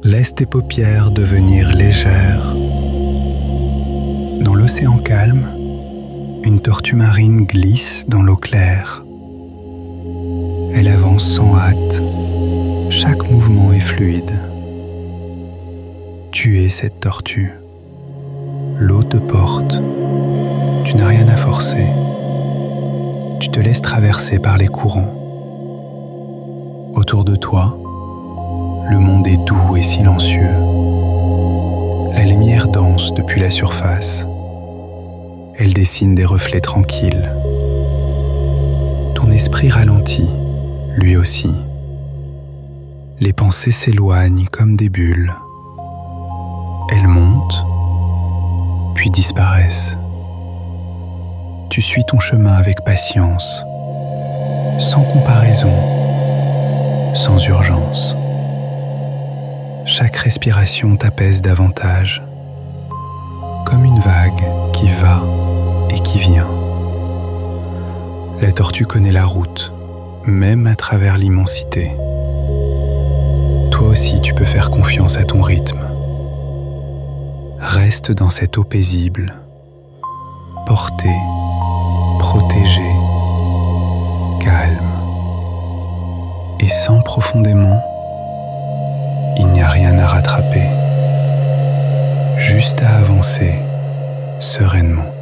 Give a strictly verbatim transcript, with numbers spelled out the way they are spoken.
Laisse tes paupières devenir légères. Dans l'océan calme, une tortue marine glisse dans l'eau claire. Elle avance sans hâte. Chaque mouvement est fluide. Tu es cette tortue. L'eau te porte. Tu n'as rien à forcer. Tu te laisses traverser par les courants. Autour de toi, le monde est doux et silencieux. La lumière danse depuis la surface. Elle dessine des reflets tranquilles. Ton esprit ralentit, lui aussi. Les pensées s'éloignent comme des bulles. Elles montent, puis disparaissent. Tu suis ton chemin avec patience, sans comparaison, sans urgence. Chaque respiration t'apaise davantage, comme une vague qui va et qui vient. La tortue connaît la route, même à travers l'immensité. Toi aussi tu peux faire confiance à ton rythme. Reste dans cette eau paisible, porté, protégé, calme. Et sens profondément, il n'y a rien à rattraper, juste à avancer sereinement.